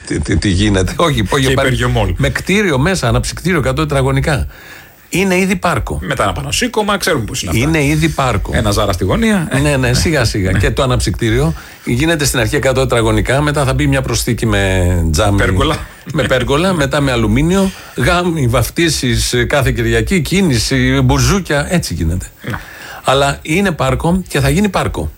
τι γίνεται. Όχι, υπεργειομόλ. Με κτίριο μέσα, αναψυκτήριο 100 τετραγωνικά. Είναι ήδη πάρκο. Μετά ένα πάνω σήκωμα, ξέρουμε πώς είναι αυτά. Είναι ήδη πάρκο. Ένα Ζάρα στη γωνία. Ναι, σιγά σιγά. Και το αναψυκτήριο γίνεται στην αρχή 100 τετραγωνικά, μετά θα μπει μια προσθήκη με τζάμι. Με πέργολα, μετά με αλουμίνιο, γάμοι, βαφτίσεις κάθε Κυριακή, κίνηση, μπουρζούκια. Έτσι γίνεται. Ναι. Αλλά είναι πάρκο και θα γίνει πάρκο.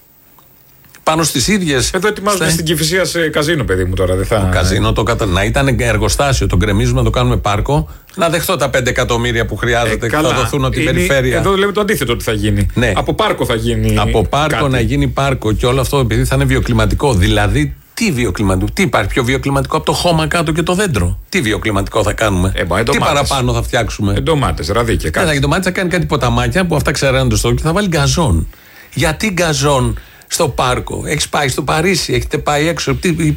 Πάνω στις ίδιες. Εδώ ετοιμάζονται στην Κηφισία σε καζίνο, παιδί μου τώρα. Δεν θα... Το καζίνο να ήταν εργοστάσιο, το γκρεμίζουμε, να το κάνουμε πάρκο. Να δεχτώ τα 5 εκατομμύρια που χρειάζεται και θα δοθούν από την περιφέρεια. Εδώ λέμε το αντίθετο ότι θα γίνει. Ναι. Από πάρκο θα γίνει. Από πάρκο κάτι. Να γίνει πάρκο και όλο αυτό επειδή θα είναι βιοκλιματικό. Δηλαδή, τι βιοκλιματικό, τι υπάρχει πιο βιοκλιματικό από το χώμα κάτω και το δέντρο. Τι βιοκλιματικό θα κάνουμε. Τι παραπάνω θα φτιάξουμε. Ντομάτες, ραδίκια, κάτι. Οι ντομάτες θα κάνει κάτι ποταμάκια που αυτά ξέρανε το στόχο και θα βάλει γκαζόν. Γιατί γκαζόν στο πάρκο? Έχεις πάει στο Παρίσι, έχετε πάει έξω.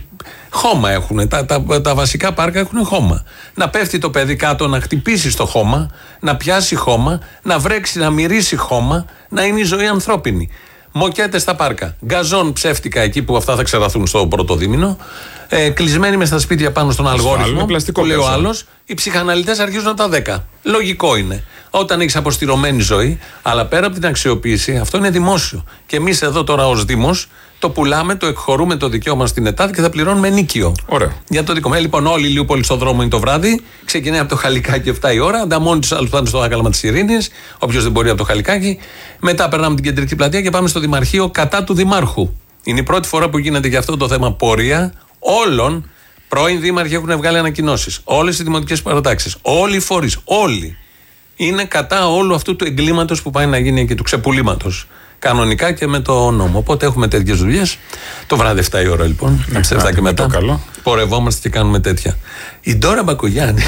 Χώμα έχουν. Τα βασικά πάρκα έχουν χώμα. Να πέφτει το παιδί κάτω, να χτυπήσει στο χώμα, να πιάσει χώμα, να βρέξει, να μυρίσει χώμα, να είναι η ζωή ανθρώπινη. Μοκέτες στα πάρκα. Γκαζόν ψεύτικα εκεί που αυτά θα ξεραθούν στο πρώτο δίμηνο. Κλεισμένοι μες στα σπίτια πάνω στον αλγόριθμο. Που λέει ο άλλος, οι ψυχαναλυτές αρχίζουν από τα 10. Λογικό είναι. Όταν έχεις αποστηρωμένη ζωή, αλλά πέρα από την αξιοποίηση, αυτό είναι δημόσιο. Και εμείς εδώ τώρα ως Δήμος το πουλάμε, το εκχωρούμε το δικαίωμα στην ΕΤΑΔ και θα πληρώνουμε νίκιο. Ωραίο. Για το δικό μας. Λοιπόν, όλοι οι Ηλιούπολοι στον δρόμο είναι το βράδυ. Ξεκινάει από το Χαλικάκι 7 η ώρα. Ανταμώνει τους άλλους πάνε στο Άγαλμα της Ειρήνης. Όποιος δεν μπορεί από το Χαλικάκι. Μετά περνάμε την κεντρική πλατεία και πάμε στο Δημαρχείο κατά του Δημάρχου. Είναι η πρώτη φορά που γίνεται για αυτό το θέμα πορεία όλων. Πρώην δήμαρχοι έχουν βγάλει ανακοινώσεις. Όλες οι δημοτικές παρατάξεις. Όλοι οι φορείς. Όλοι. Είναι κατά όλου αυτού του εγκλήματος που πάει να γίνει και του ξεπουλήματος. Κανονικά και με το νόμο. Οπότε έχουμε τέτοιες δουλειές. Το βράδυ 7 η ώρα λοιπόν. Από τις 7 και μετά. Πορευόμαστε και κάνουμε τέτοια. Η Ντόρα Μπακογιάννη.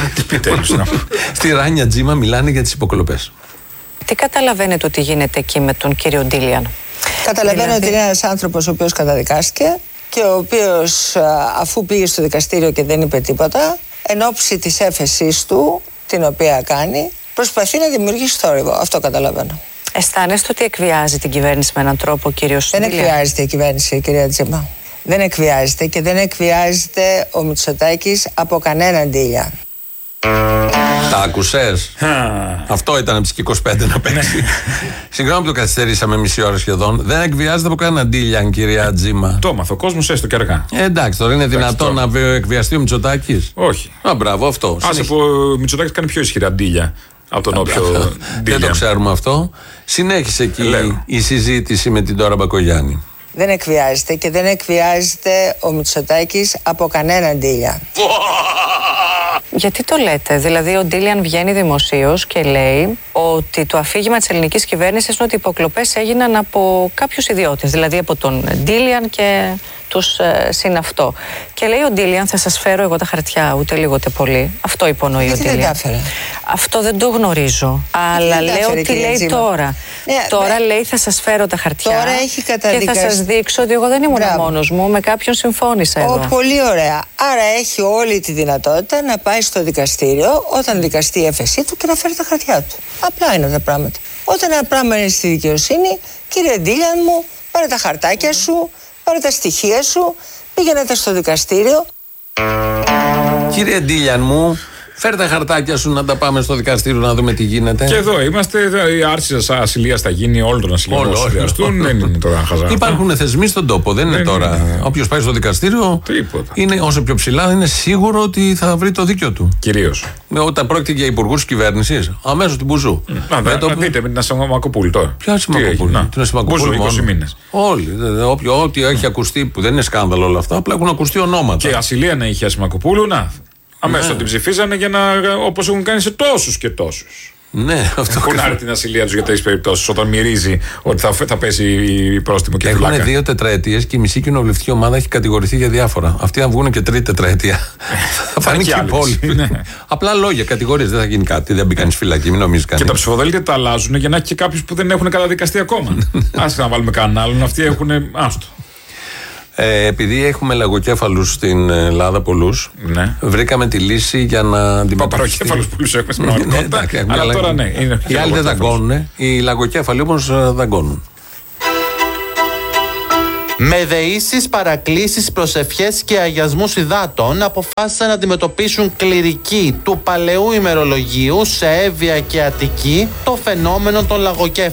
Στη Ράνια Τζίμα μιλάνε για τις υποκλοπές. Τι καταλαβαίνετε ότι γίνεται εκεί με τον κύριο Ντίλιαν? Καταλαβαίνω ότι είναι ένας άνθρωπος ο οποίος καταδικάστηκε και ο οποίος αφού πήγε στο δικαστήριο και δεν είπε τίποτα, εν ώψη της έφεσής του, την οποία κάνει, προσπαθεί να δημιουργήσει θόρυβο. Αυτό καταλαβαίνω. Αισθάνεστε ότι εκβιάζει την κυβέρνηση με έναν τρόπο, κύριος Ντίλιαν? Δεν εκβιάζεται η κυβέρνηση, κυρία Τζίμα. Δεν εκβιάζεται και δεν εκβιάζεται ο Μητσοτάκης από κανέναν Ντίλιαν. Τα άκουσες? Αυτό ήταν από τις 25 να παίξει. Συγγνώμη που το καθυστερήσαμε μισή ώρα σχεδόν. Δεν εκβιάζεται από κανέναν Ντίλιαν, κυρία Τζίμα. Το έμαθε ο κόσμος έστω και αργά. Εντάξει, τώρα είναι δυνατόν να εκβιαστεί ο Μητσοτάκης? Όχι. Μπράβο, αυτό. Άσε που ο Μητσοτάκης κάνει πιο ισχυρά Ντίλια από τον όποιο Ντίλιαν. Δεν το ξέρουμε αυτό. Συνέχισε εκεί η συζήτηση με την Ντόρα Μπακογιάννη. Δεν εκβιάζεται και δεν εκβιάζεται ο Μητσοτάκης από κανέναν Ντίλιαν. Γιατί το λέτε? Δηλαδή ο Ντίλιαν βγαίνει δημοσίως και λέει ότι το αφήγημα της ελληνικής κυβέρνησης είναι ότι οι υποκλοπές έγιναν από κάποιους ιδιώτες, δηλαδή από τον Ντίλιαν και τους συναυτό. Και λέει ο Ντίλιαν, θα σας φέρω εγώ τα χαρτιά, ούτε λίγο ούτε πολύ. Αυτό υπονοεί ο Ντίλιαν. Αυτό δεν το γνωρίζω. Αλλά λέω τι λέει τώρα. Τώρα λέει θα σας φέρω τα χαρτιά. Τώρα έχει καταδικαστεί. Και θα σας δείξω ότι εγώ δεν ήμουν μόνος μου, με κάποιον συμφώνησα εδώ. Πολύ ωραία. Άρα έχει όλη τη δυνατότητα να πάει στο δικαστήριο όταν δικαστεί η έφεσή του και να φέρει τα χαρτιά του. Απλά είναι τα πράγματα. Όταν ένα πράγμα είναι στη δικαιοσύνη, κύριε Ντίλιαν μου, πάρε τα χαρτάκια σου, πάρε τα στοιχεία σου, πήγαινε τα στο δικαστήριο. Κύριε Ντίλιαν μου, φέρε τα χαρτάκια σου να τα πάμε στο δικαστήριο να δούμε τι γίνεται. Και εδώ είμαστε. Η άρση ασυλίας θα γίνει όλων των ασυλιών που χρειαστούν. Δεν είναι τώρα χαζά. Υπάρχουν θεσμοί στον τόπο. Δεν είναι τώρα. Όποιος πάει στο δικαστήριο, είναι όσο πιο ψηλά, είναι σίγουρο ότι θα βρει το δίκιο του. Κυρίως. Όταν πρόκειται για υπουργούς κυβέρνησης, αμέσως την Μπουζού. Να δείτε με την Ασημακοπούλου τώρα. Ποια Ασημακοπούλου? Την Ασημακοπούλου. 20 μήνες. Όλοι. Ό,τι έχει ακουστεί, που δεν είναι σκάνδαλο όλα αυτά, απλά έχουν ακουστεί ονόματα. Και ασυλία να είχε Ασημακοπούλου, να. Αμέσως την ψηφίζανε για να, όπως έχουν κάνει σε τόσους και τόσους. Ναι, αυτό. Έχουν άρει την ασυλία τους για τέτοιες περιπτώσεις όταν μυρίζει ότι θα πέσει η πρόστιμο και φυλάκα. Έχουν 2 τετραετίες και η μισή κοινοβουλευτική ομάδα έχει κατηγορηθεί για διάφορα. Αυτοί αν βγουν και 3η τετραετία θα φανεί και πόλη. Απλά λόγια, κατηγορίες, δεν θα γίνει κάτι. Δεν μπει κανείς φυλακή, μην νομίζει κανείς. Και τα ψηφοδέλτια τα αλλάζουν για να έχει και κάποιους που δεν έχουν καταδικαστεί ακόμα. Άσε να βάλουμε κανέναν άλλον, αυτοί έχουν. Άστο. Επειδή έχουμε λαγοκέφαλους στην Ελλάδα πολλούς, βρήκαμε τη λύση για να αντιμετωπίσουμε. Παπαροκέφαλους πολλούς έχουμε στην πραγματικότητα. Αλλά τώρα ναι. Οι άλλοι δεν δαγκώνουν. Οι λαγοκέφαλοι όμως δαγκώνουν. Με δεήσεις, παρακλήσεις, προσευχές και αγιασμούς υδάτων αποφάσισαν να αντιμετωπίσουν κληρικοί του παλαιού ημερολογίου σε Εύβοια και Αττική το φαινόμενο των λαγοκέφαλων.